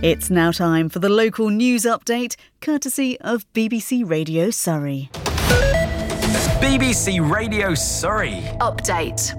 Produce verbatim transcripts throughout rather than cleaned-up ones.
It's now time for the local news update, courtesy of B B C Radio Surrey. B B C Radio Surrey. Update.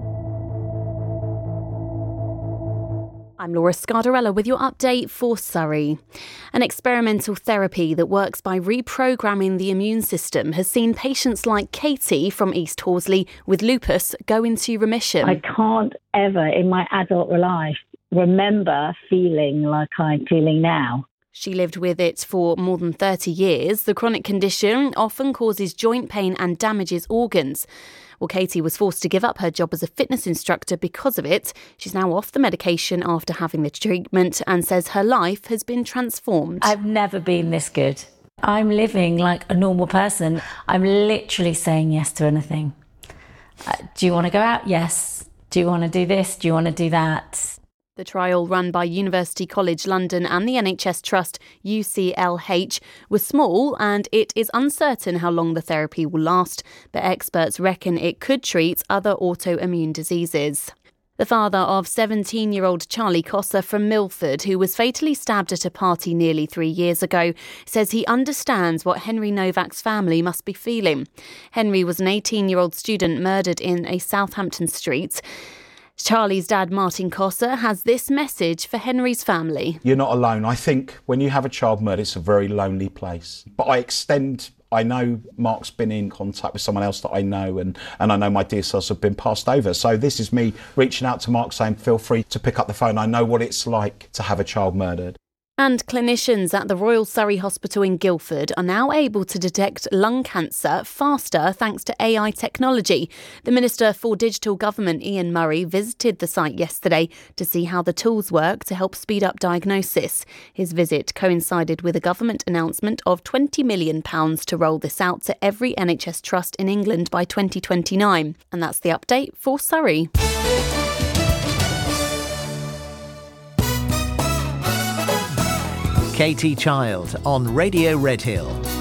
I'm Laura Scardarella with your update for Surrey. An experimental therapy that works by reprogramming the immune system has seen patients like Katie from East Horsley with lupus go into remission. I can't ever in my adult life remember feeling like I'm feeling now. She lived with it for more than thirty years. The chronic condition often causes joint pain and damages organs. Well, Katie was forced to give up her job as a fitness instructor because of it. She's now off the medication after having the treatment and says her life has been transformed. I've never been this good. I'm living like a normal person. I'm literally saying yes to anything. Uh, do you want to go out? Yes. Do you want to do this? Do you want to do that? The trial, run by University College London and the N H S Trust U C L H, was small and it is uncertain how long the therapy will last, but experts reckon it could treat other autoimmune diseases. The father of seventeen-year-old Charlie Cosser from Milford, who was fatally stabbed at a party nearly three years ago, says he understands what Henry Novak's family must be feeling. Henry was an eighteen-year-old student murdered in a Southampton street. Charlie's dad, Martin Cosser, has this message for Henry's family. You're not alone. I think when you have a child murdered, it's a very lonely place. But I extend, I know Mark's been in contact with someone else that I know, and, and I know my details have been passed over. So this is me reaching out to Mark saying, feel free to pick up the phone. I know what it's like to have a child murdered. And clinicians at the Royal Surrey Hospital in Guildford are now able to detect lung cancer faster thanks to A I technology. The Minister for Digital Government, Ian Murray, visited the site yesterday to see how the tools work to help speed up diagnosis. His visit coincided with a government announcement of twenty million pounds to roll this out to every N H S trust in England by twenty twenty-nine. And that's the update for Surrey. Katie Child on Radio Redhill.